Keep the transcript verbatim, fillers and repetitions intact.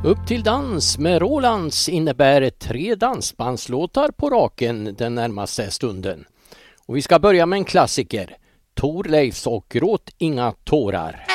Upp till dans med Rolands innebär tre dansbandslåtar på raken den närmaste stunden. Och vi ska börja med en klassiker. Thorleifs och Gråt inga tårar.